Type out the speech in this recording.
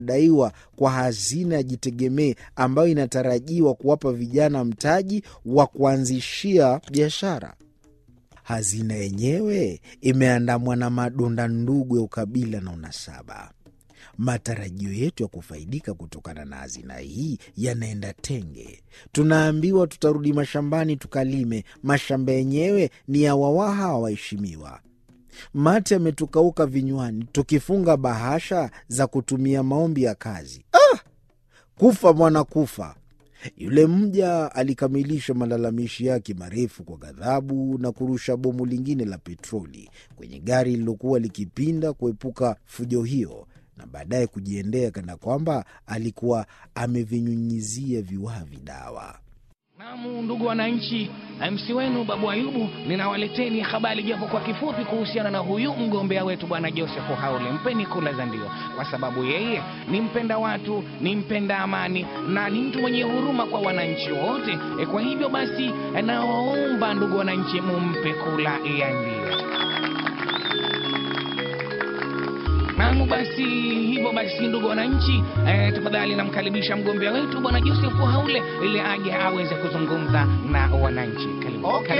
daiwa kwa hazina ya Jitegemee ambayo inatarajiwa kuwapa vijana mtaji wa kuanzishia biashara. Hazina yenyewe imeandamwa na madonda ndugu ya ukabila na unasaba. Matarajio yetu ya kufaidika kutokana na hazina hii yanaenda tenge. Tunaambiwa tutarudi mashambani tukalime. Mashamba yenyewe ni ya wawaha waheshimiwa. Mate yametukauka vinywani tukifunga bahasha za kutumia maombi ya kazi. Kufa mwana kufa. Yule mja alikamilisha malalamishi yake marefu kwa ghadhabu na kurusha bomu lingine la petroli kwenye gari lilokuwa likipinda kuepuka fujo hiyo, na baadaye kujiendea kana kwamba alikuwa amevinyunyizia viwavi dawa. Naam, ndugu wananchi, MC wenu Babu Ayubu, ninawaleteni habari japo kwa kifupi kuhusiana na huyu mgombea wetu Bwana Joseph Haule. Mpeni kula za ndio, kwa sababu yeye ni mpenda watu, ni mpenda amani na ni mtu mwenye huruma kwa wananchi wote. Kwa hivyo basi naomba ndugu wananchi mumpe kula ya ndio. Naam, basi hivyo basi ndugu wananchi, tafadhali namkaribisha mgombea wetu Bwana Joseph Haule ili aje aweze kuzungumza na wananchi. Karibu.